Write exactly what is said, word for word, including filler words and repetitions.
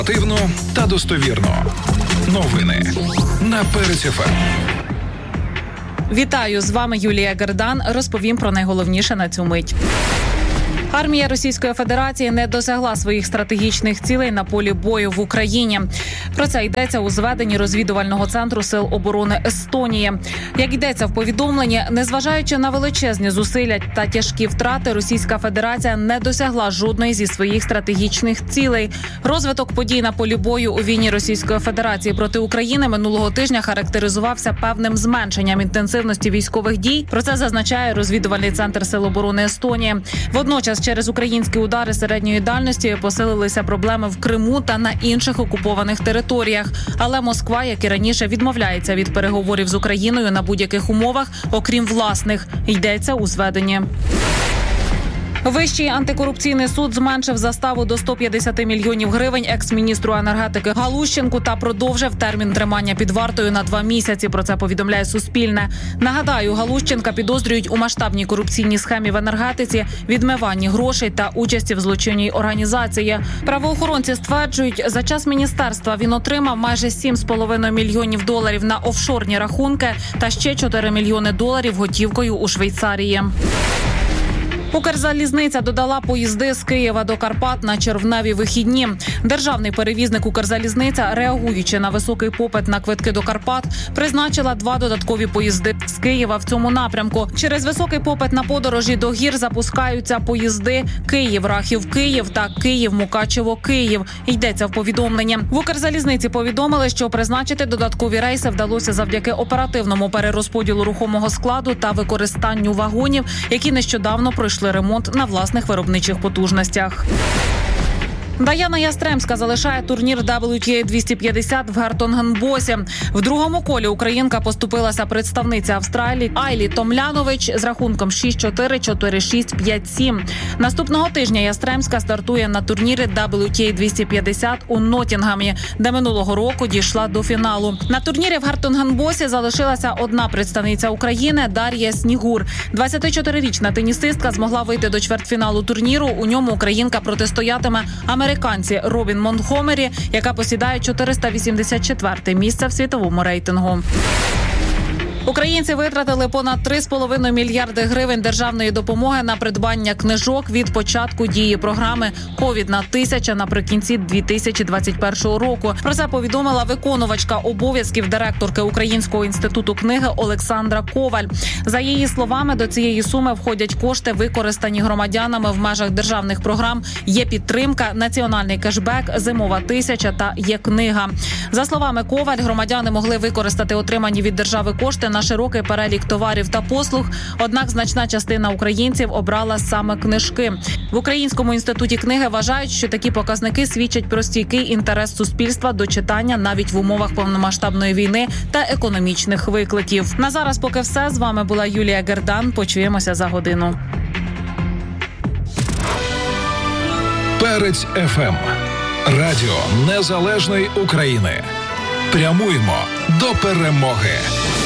Активно та достовірно. Новини на Перець еф ем. Вітаю, з вами Юлія Гердан. Розповім про найголовніше на цю мить. Армія Російської Федерації не досягла своїх стратегічних цілей на полі бою в Україні. Про це йдеться у зведенні розвідувального центру Сил оборони Естонії. Як йдеться в повідомленні, незважаючи на величезні зусилля та тяжкі втрати, Російська Федерація не досягла жодної зі своїх стратегічних цілей. Розвиток подій на полі бою у війні Російської Федерації проти України минулого тижня характеризувався певним зменшенням інтенсивності військових дій. Про це зазначає розвідувальний центр Сил оборони Естонії. Водночас через українські удари середньої дальності посилилися проблеми в Криму та на інших окупованих територіях. Але Москва, як і раніше, відмовляється від переговорів з Україною на будь-яких умовах, окрім власних. Йдеться у зведенні. Вищий антикорупційний суд зменшив заставу до сто п'ятдесят мільйонів гривень екс-міністру енергетики Галущенку та продовжив термін тримання під вартою на два місяці. Про це повідомляє Суспільне. Нагадаю, Галущенка підозрюють у масштабній корупційній схемі в енергетиці, відмиванні грошей та участі в злочинній організації. Правоохоронці стверджують, за час міністерства він отримав майже сім з половиною мільйонів доларів на офшорні рахунки та ще чотири мільйони доларів готівкою у Швейцарії. Укрзалізниця додала поїзди з Києва до Карпат на червневі вихідні. Державний перевізник Укрзалізниця, реагуючи на високий попит на квитки до Карпат, призначила два додаткові поїзди з Києва в цьому напрямку. Через високий попит на подорожі до гір запускаються поїзди Київ-Рахів-Київ та Київ-Мукачево-Київ. Йдеться в повідомленні. В Укрзалізниці повідомили, що призначити додаткові рейси вдалося завдяки оперативному перерозподілу рухомого складу та використанню вагонів, які нещодавно пройшли ремонт на власних виробничих потужностях. Даяна Ястремська залишає турнір дабл ю ті ей двісті п'ятдесят в Гартонгенбосі. В другому колі українка поступилася представниця Австралії Айлі Томлянович з рахунком шість чотири, чотири шість, п'ять сім. Наступного тижня Ястремська стартує на турнірі дабл ю ті ей двісті п'ятдесят у Ноттінгемі, де минулого року дійшла до фіналу. На турнірі в Гартонгенбосі залишилася одна представниця України – Дар'я Снігур. двадцятичотирирічна тенісистка змогла вийти до чвертьфіналу турніру. У ньому українка протистоятиме американській Американці Робін Монтгомері, яка посідає чотириста вісімдесят четверте місце в світовому рейтингу. Українці витратили понад три з половиною мільярди гривень державної допомоги на придбання книжок від початку дії програми «Ковідна тисяча» наприкінці дві тисячі двадцять першого року. Про це повідомила виконувачка обов'язків директорки Українського інституту книги Олександра Коваль. За її словами, до цієї суми входять кошти, використані громадянами в межах державних програм «Є підтримка», «Національний кешбек», «Зимова тисяча» та «Є книга». За словами Коваль, громадяни могли використати отримані від держави кошти на широкий перелік товарів та послуг, однак значна частина українців обрала саме книжки. В Українському інституті книги вважають, що такі показники свідчать про стійкий інтерес суспільства до читання навіть в умовах повномасштабної війни та економічних викликів. На зараз поки все. З вами була Юлія Гердан. Почуємося за годину. Перець еф ем. Радіо Незалежної України. Прямуємо до перемоги.